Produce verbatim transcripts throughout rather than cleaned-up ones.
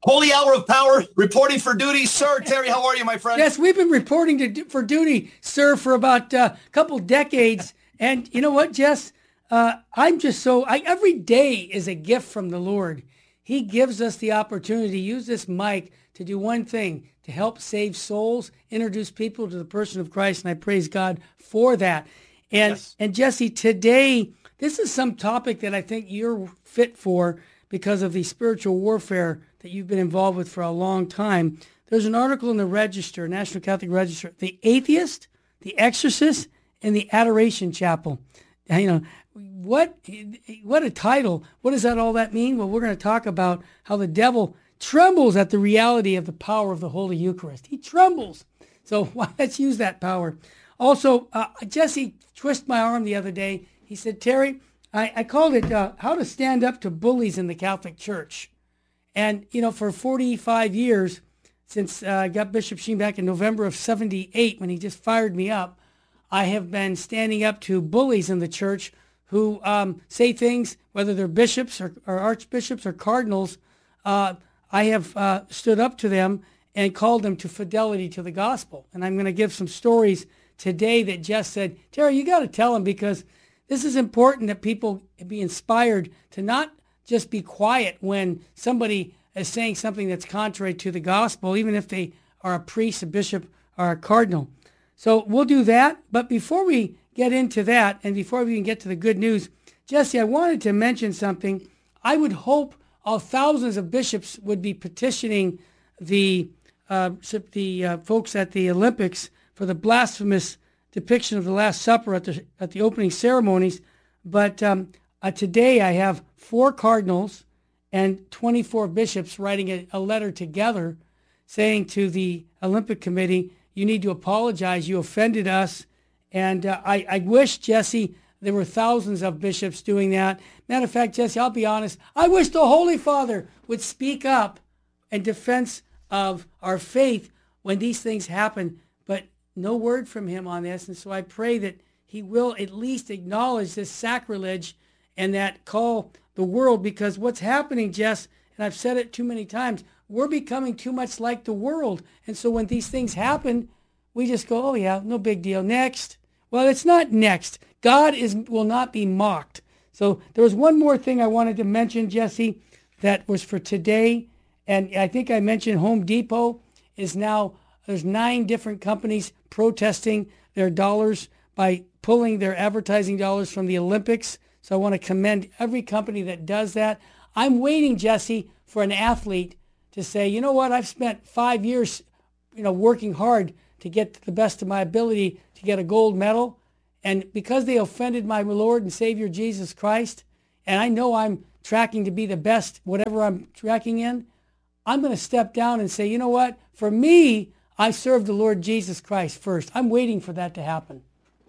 Holy Hour of Power, reporting for duty. Sir, Terry, how are you, my friend? Yes, we've been reporting to, for duty, sir, for about uh, a couple decades. And you know what, Jess? Uh, I'm just so, I, every day is a gift from the Lord. He gives us the opportunity to use this mic to do one thing, to help save souls, introduce people to the person of Christ, and I praise God for that. And, yes. and Jesse, today, this is some topic that I think you're fit for because of the spiritual warfare that you've been involved with for a long time. There's an article in the Register, National Catholic Register, The Atheist, The Exorcist, and the Adoration Chapel. And, you know, what what a title. What does that all that mean? Well, we're going to talk about how the devil trembles at the reality of the power of the Holy Eucharist. He trembles. So well, let's use that power. Also, uh, Jesse twisted my arm the other day. He said, Terry, I, I called it uh, How to Stand Up to Bullies in the Catholic Church. And, you know, for forty-five years, since uh, I got Bishop Sheen back in November of seventy-eight, when he just fired me up, I have been standing up to bullies in the church who um, say things, whether they're bishops or, or archbishops or cardinals. Uh, I have uh, stood up to them and called them to fidelity to the gospel. And I'm going to give some stories today that Jess said, Terry, you got to tell them, because this is important that people be inspired to not just be quiet when somebody is saying something that's contrary to the gospel, even if they are a priest, a bishop, or a cardinal. So we'll do that. But before we get into that, and before we can get to the good news, Jesse, I wanted to mention something. I would hope all thousands of bishops would be petitioning the uh, the uh, folks at the Olympics for the blasphemous depiction of the Last Supper at the at the opening ceremonies. But um, uh, today I have four cardinals and twenty-four bishops writing a, a letter together saying to the Olympic Committee, you need to apologize. You offended us. And uh, I, I wish, Jesse, there were thousands of bishops doing that. Matter of fact, Jesse, I'll be honest. I wish the Holy Father would speak up in defense of our faith when these things happen. But no word from him on this. And so I pray that he will at least acknowledge this sacrilege and that call the world, because what's happening, Jess, and I've said it too many times, we're becoming too much like the world. And so when these things happen, we just go, oh yeah, no big deal. Next. Well, it's not next. God is will not be mocked. So there was one more thing I wanted to mention, Jesse, that was for today. And I think I mentioned Home Depot is now, there's nine different companies protesting their dollars by pulling their advertising dollars from the Olympics. So I want to commend every company that does that. I'm waiting, Jesse, for an athlete to say, you know what, I've spent five years, you know, working hard to get to the best of my ability to get a gold medal. And because they offended my Lord and Savior Jesus Christ, and I know I'm tracking to be the best, whatever I'm tracking in, I'm going to step down and say, you know what, for me, I serve the Lord Jesus Christ first. I'm waiting for that to happen.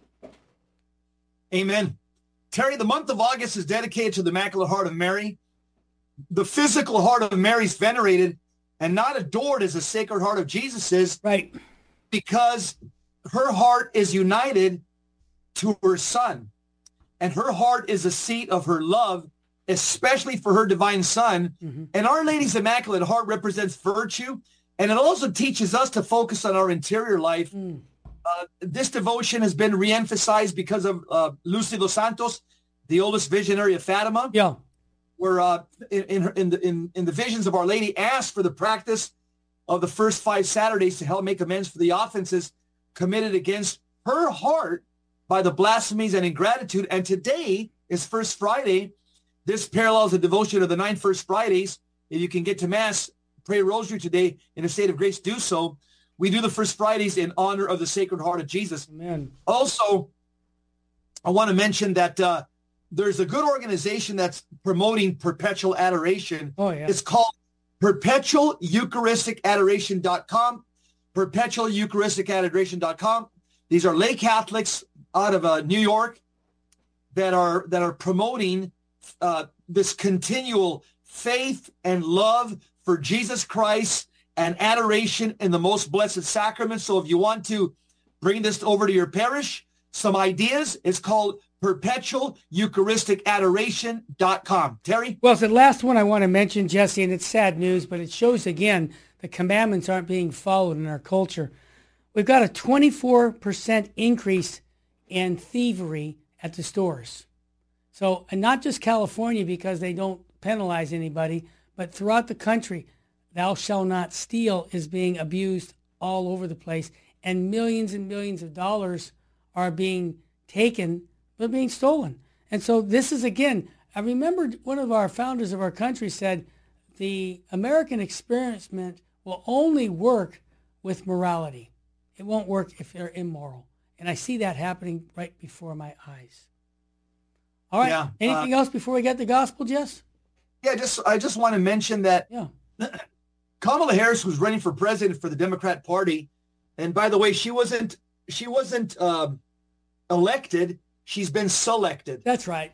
Amen. Terry, the month of August is dedicated to the Immaculate Heart of Mary. The physical heart of Mary is venerated and not adored as the Sacred Heart of Jesus is. Right. Because her heart is united to her Son. And her heart is the seat of her love, especially for her divine Son. Mm-hmm. And Our Lady's Immaculate Heart represents virtue. And it also teaches us to focus on our interior life. Mm. Uh, this devotion has been reemphasized because of uh, Lucy dos Santos, the oldest visionary of Fatima. Yeah. Where uh, in, in, in, the, in, in the visions of Our Lady asked for the practice of the first five Saturdays to help make amends for the offenses committed against her heart by the blasphemies and ingratitude. And today is First Friday. This parallels the devotion of the nine First Fridays. If you can get to Mass, pray a rosary today in a state of grace, do so. We do the First Fridays in honor of the Sacred Heart of Jesus. Amen. Also, I want to mention that uh, there's a good organization that's promoting perpetual adoration. Oh, yeah. It's called perpetual eucharistic adoration dot com. perpetual eucharistic adoration dot com. These are lay Catholics out of uh, New York that are that are promoting uh, this continual faith and love for Jesus Christ and adoration in the most blessed sacrament. So if you want to bring this over to your parish, some ideas, it's called perpetual eucharistic adoration dot com. Terry? Well, it's the last one I want to mention, Jesse, and it's sad news, but it shows again the commandments aren't being followed in our culture. We've got a twenty-four percent increase in thievery at the stores. So, and not just California because they don't penalize anybody, but throughout the country, thou shalt not steal is being abused all over the place, and millions and millions of dollars are being taken, but being stolen. And so this is, again, I remember one of our founders of our country said, the American experiment will only work with morality. It won't work if they're immoral. And I see that happening right before my eyes. All right. Yeah, Anything uh, else before we get the gospel, Jess? Yeah, just I just want to mention that Yeah. Kamala Harris was running for president for the Democrat Party. And by the way, she wasn't she wasn't uh, elected. She's been selected. That's right.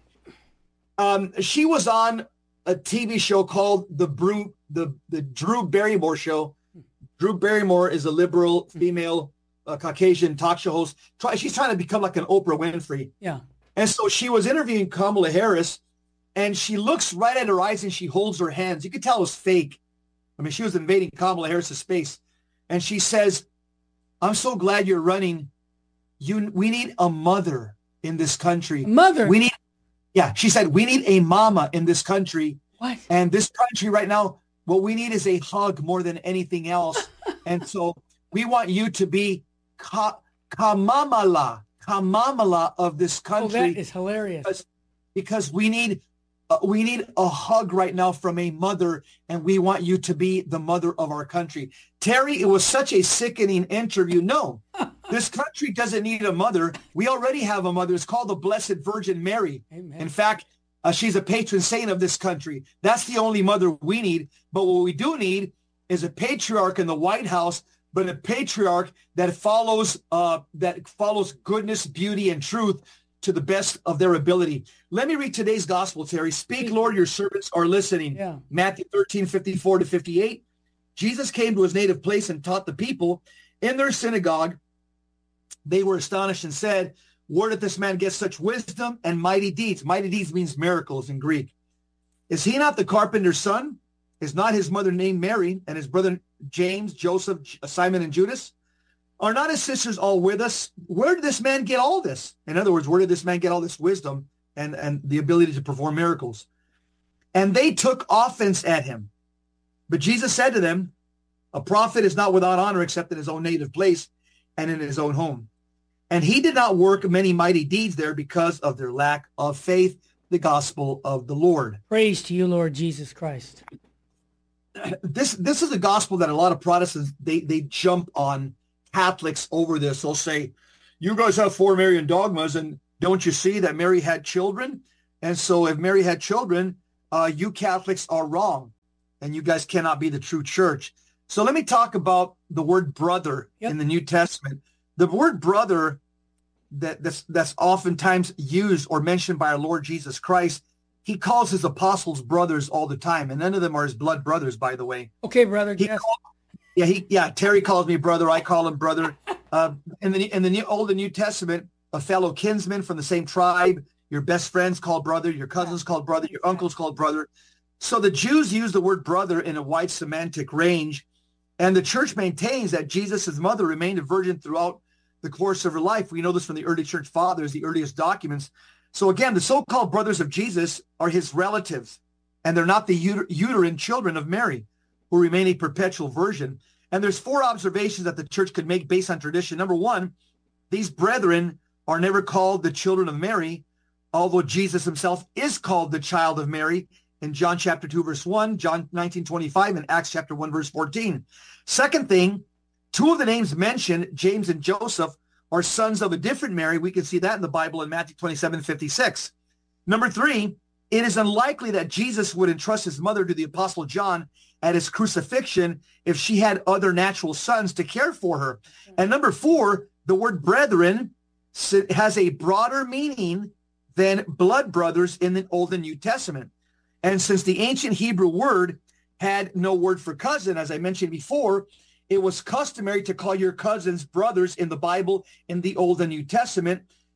Um, she was on a T V show called the Brew, the the Drew Barrymore Show. Drew Barrymore is a liberal female uh, Caucasian talk show host. Try, she's trying to become like an Oprah Winfrey. Yeah. And so she was interviewing Kamala Harris, and she looks right at her eyes and she holds her hands. You could tell it was fake. I mean, she was invading Kamala Harris's space, and she says, "I'm so glad you're running. You, we need a mother in this country. Mother. We need." Yeah, she said, we need a mama in this country. What? And this country right now, what we need is a hug more than anything else. And so we want you to be ka- Kamamala, Kamamala of this country. Oh, that is hilarious. Because, because we need uh, we need a hug right now from a mother, and we want you to be the mother of our country. Terry, it was such a sickening interview. No, this country doesn't need a mother. We already have a mother. It's called the Blessed Virgin Mary. Amen. In fact, uh, she's a patron saint of this country. That's the only mother we need. But what we do need is a patriarch in the White House, but a patriarch that follows uh, that follows goodness, beauty, and truth to the best of their ability. Let me read today's gospel, Terry. Speak, Lord, your servants are listening. Yeah. Matthew thirteen, fifty-four to fifty-eight. Jesus came to his native place and taught the people in their synagogue. They were astonished and said, where did this man get such wisdom and mighty deeds? Mighty deeds means miracles in Greek. Is he not the carpenter's son? Is not his mother named Mary and his brother James, Joseph, Simon, and Judas? Are not his sisters all with us? Where did this man get all this? In other words, where did this man get all this wisdom and, and the ability to perform miracles? And they took offense at him. But Jesus said to them, a prophet is not without honor except in his own native place and in his own home. And he did not work many mighty deeds there because of their lack of faith, the gospel of the Lord. Praise to you, Lord Jesus Christ. This this is a gospel that a lot of Protestants, they, they jump on Catholics over this. They'll say, you guys have four Marian dogmas, and don't you see that Mary had children? And so if Mary had children, uh, you Catholics are wrong, and you guys cannot be the true church. So let me talk about the word brother Yep. in the New Testament. The word brother that, that's, that's oftentimes used or mentioned by our Lord Jesus Christ, he calls his apostles brothers all the time, and none of them are his blood brothers, by the way. Okay, brother. He Yes. called, yeah, he, yeah. Terry calls me brother. I call him brother. Uh, in the in the New, Old and New Testament, a fellow kinsman from the same tribe, your best friend's called brother, your cousin's called brother, your uncle's called brother. So the Jews use the word brother in a wide semantic range, and the church maintains that Jesus' mother remained a virgin throughout the course of her life. We know this from the early church fathers, the earliest documents. So again, the so-called brothers of Jesus are his relatives, and they're not the uter- uterine children of Mary, who remain a perpetual virgin. And there's four observations that the church could make based on tradition. Number one, these brethren are never called the children of Mary, although Jesus himself is called the child of Mary in John chapter two, verse one, John nineteen, twenty-five, and Acts chapter one, verse fourteen. Second thing, two of the names mentioned, James and Joseph, are sons of a different Mary. We can see that in the Bible in Matthew twenty-seven, fifty-six. Number three, it is unlikely that Jesus would entrust his mother to the Apostle John at his crucifixion if she had other natural sons to care for her. And number four, the word brethren has a broader meaning than blood brothers in the Old and New Testament. And since the ancient Hebrew word had no word for cousin, as I mentioned before, it was customary to call your cousins brothers in the Bible in the Old and New Testament.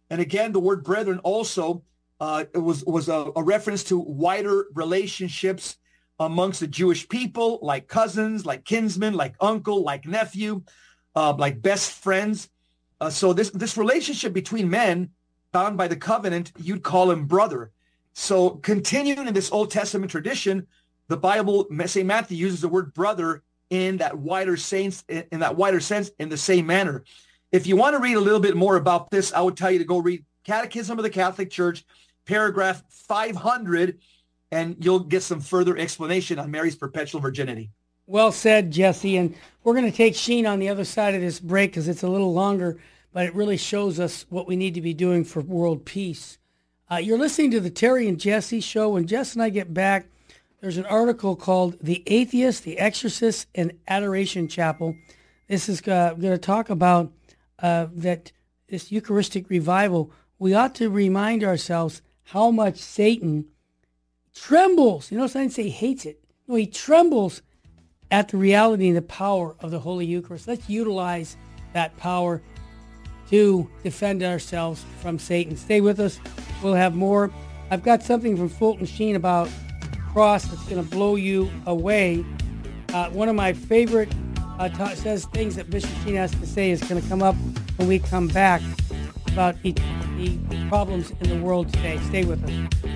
And again, the word brethren also uh, it was, was a, a reference to wider relationships amongst the Jewish people, like cousins, like kinsmen, like uncle, like nephew, uh, like best friends. Uh, so this, this relationship between men bound by the covenant, you'd call him brother. So continuing in this Old Testament tradition, the Bible, Saint Matthew uses the word brother in that wider sense, in that wider sense, in the same manner. If you want to read a little bit more about this, I would tell you to go read Catechism of the Catholic Church, paragraph five hundred, and you'll get some further explanation on Mary's perpetual virginity. Well said, Jesse. And we're going to take Sheen on the other side of this break because it's a little longer, but it really shows us what we need to be doing for world peace. Uh, you're listening to the Terry and Jesse show. When Jess and I get back, there's an article called The Atheist, the Exorcist, and Adoration Chapel. This is uh, going to talk about uh, that this Eucharistic revival. We ought to remind ourselves how much Satan trembles. You know, some say he hates it. No, he trembles at the reality and the power of the Holy Eucharist. Let's utilize that power to defend ourselves from Satan. Stay with us. We'll have more. I've got something from Fulton Sheen about cross that's going to blow you away. Uh, one of my favorite uh, ta- says things that Bishop Sheen has to say is going to come up when we come back about the, the problems in the world today. Stay with us.